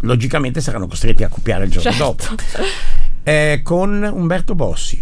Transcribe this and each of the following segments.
logicamente saranno costretti a copiare il giorno dopo. Con Umberto Bossi,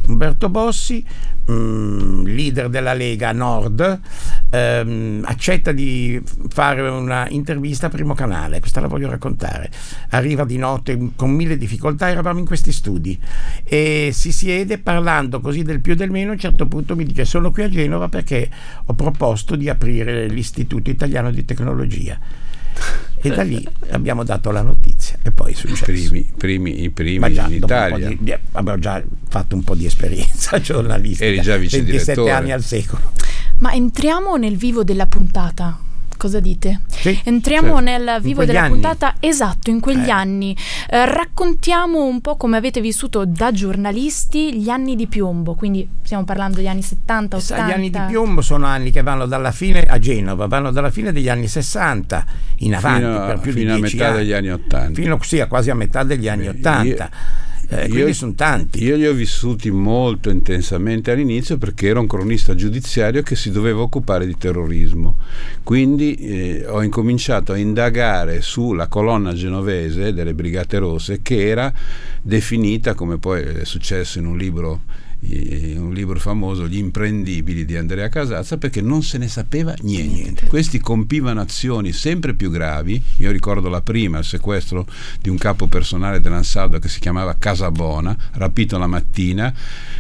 leader della Lega Nord, accetta di fare una intervista a Primo Canale. Questa la voglio raccontare. Arriva di notte con 1000 difficoltà, eravamo in questi studi e si siede parlando così del più e del meno. A un certo punto mi dice: sono qui a Genova perché ho proposto di aprire l'Istituto Italiano di Tecnologia. E da lì abbiamo dato la notizia e poi è successo. I primi in Italia. Avevo già fatto un po' di esperienza giornalistica. Eri già vice 27 direttore. anni al secolo. Ma entriamo nel vivo della puntata. Cosa dite? Sì, Entriamo nel vivo della anni. puntata, esatto, in quegli anni. Raccontiamo un po' come avete vissuto da giornalisti gli anni di piombo, quindi stiamo parlando degli anni 70, 80. Gli anni di piombo sono anni che vanno dalla fine a Genova, vanno dalla fine degli anni 60 in avanti per più di 10 anni. Fino a metà degli anni 80. Fino a quasi a metà degli anni 80. Quindi sono tanti. Io li ho vissuti molto intensamente all'inizio perché ero un cronista giudiziario che si doveva occupare di terrorismo, quindi ho incominciato a indagare sulla colonna genovese delle Brigate Rosse, che era definita, come poi è successo in un libro famoso, Gli imprendibili di Andrea Casazza, perché non se ne sapeva niente. Questi compivano azioni sempre più gravi. Io ricordo la prima, il sequestro di un capo personale dell'Ansaldo che si chiamava Casabona, rapito la mattina,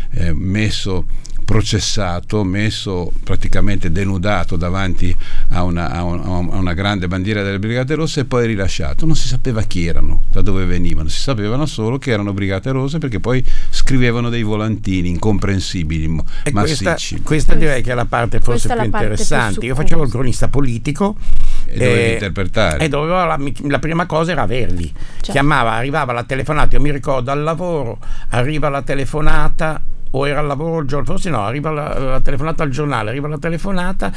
processato, messo praticamente denudato davanti a una grande bandiera delle Brigate Rosse e poi rilasciato. Non si sapeva chi erano, da dove venivano, si sapevano solo che erano Brigate Rosse, perché poi scrivevano dei volantini incomprensibili, massicci. Questa direi che è la parte forse più interessante. Io facevo il cronista politico e dovevi interpretare, e la prima cosa era averli. Chiamava, arrivava la telefonata, io mi ricordo al lavoro, arriva la telefonata, o era al lavoro, forse no, arriva la telefonata al giornale, arriva la telefonata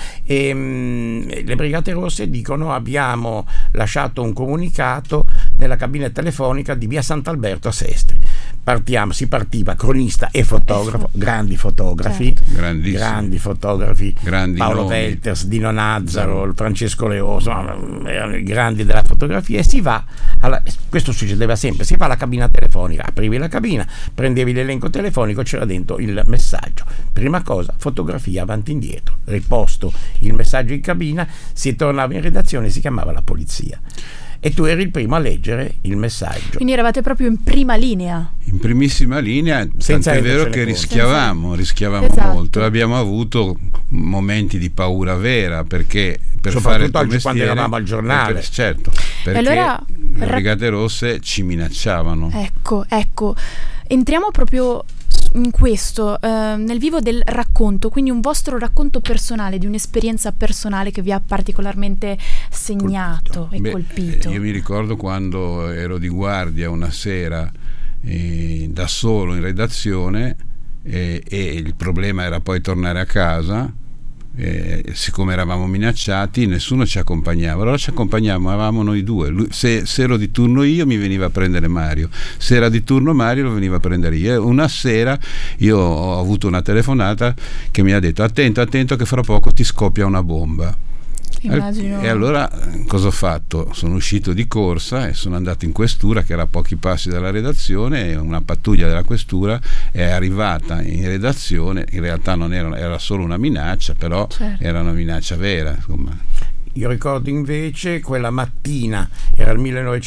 e le Brigate Rosse dicono: abbiamo lasciato un comunicato nella cabina telefonica di via Sant'Alberto a Sestri. Si partiva cronista e fotografo, grandi fotografi, grandi fotografi, Paolo Velters, Dino Nazzaro, Francesco Leoso, erano i grandi della fotografia, e si va questo succedeva sempre, si va alla cabina telefonica, aprivi la cabina, prendevi l'elenco telefonico, c'era dentro il messaggio, prima cosa fotografia avanti e indietro, riposto il messaggio in cabina, si tornava in redazione, si chiamava la polizia e tu eri il primo a leggere il messaggio. Quindi eravate proprio in prima linea. In primissima linea, tant'è vero che rischiavamo esatto. molto. Abbiamo avuto momenti di paura vera, perché per fare il tuo mestiere, quando eravamo al giornale, certo, perché allora, le Brigate Rosse ci minacciavano. Ecco, entriamo proprio in questo, nel vivo del racconto, quindi un vostro racconto personale di un'esperienza personale che vi ha particolarmente segnato e colpito. Io mi ricordo quando ero di guardia una sera da solo in redazione e il problema era poi tornare a casa. Siccome eravamo minacciati, nessuno ci accompagnava, allora ci accompagnavamo noi due. Se ero di turno io, mi veniva a prendere Mario, se era di turno Mario, lo veniva a prendere io. Una sera io ho avuto una telefonata che mi ha detto: attento che fra poco ti scoppia una bomba. Immagino. E allora cosa ho fatto? Sono uscito di corsa e sono andato in questura, che era a pochi passi dalla redazione, e una pattuglia della questura è arrivata in redazione. In realtà non era solo una minaccia, però era una minaccia vera, insomma. Io ricordo invece quella mattina, era il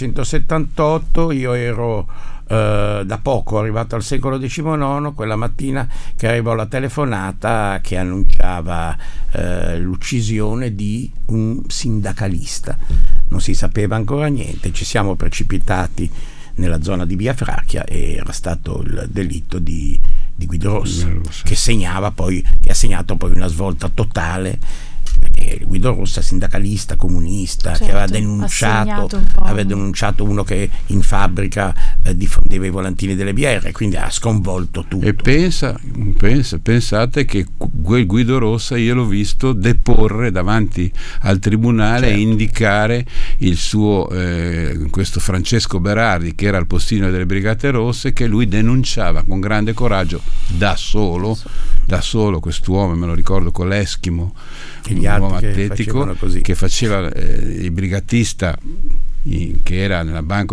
1978, io ero da poco arrivato al secolo XIX, quella mattina che arrivò la telefonata che annunciava l'uccisione di un sindacalista. Non si sapeva ancora niente, ci siamo precipitati nella zona di Via Fracchia e era stato il delitto di Guido Rossa, che ha segnato poi una svolta totale. Guido Rossa, sindacalista comunista, che aveva denunciato uno che in fabbrica diffondeva i volantini delle BR, quindi ha sconvolto tutto. E pensate che quel Guido Rossa io l'ho visto deporre davanti al tribunale e indicare il suo questo Francesco Berardi, che era il postino delle Brigate Rosse, che lui denunciava con grande coraggio da solo quest'uomo, me lo ricordo, con l'Eschimo, un uomo atletico che faceva il brigatista, che era nel banco